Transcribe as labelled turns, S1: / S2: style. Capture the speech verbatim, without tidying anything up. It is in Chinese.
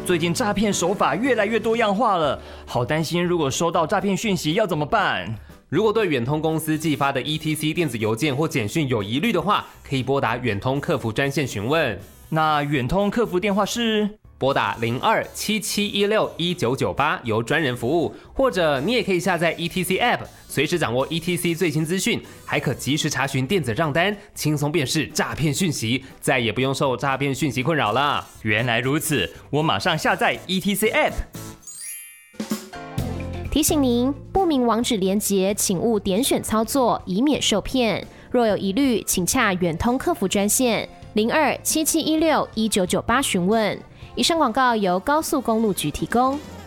S1: 最近诈骗手法越来越多样化了，好担心如果收到诈骗讯息要怎么办？
S2: 如果对远通公司寄发的 E T C 电子邮件或简讯有疑虑的话，可以拨打远通客服专线询问。
S1: 那远通客服电话是？
S2: 拨打零二七七一六一九九八，由专人服务，或者你也可以下载 E T C App， 随时掌握 E T C 最新资讯，还可及时查询电子账单，轻松辨识诈骗讯息，再也不用受诈骗讯息困扰了。
S1: 原来如此，我马上下载 E T C App。
S3: 提醒您，不明网址连结，请勿点选操作，以免受骗。若有疑虑，请洽远通客服专线零二七七一六一九九八询问。以上广告由高速公路局提供。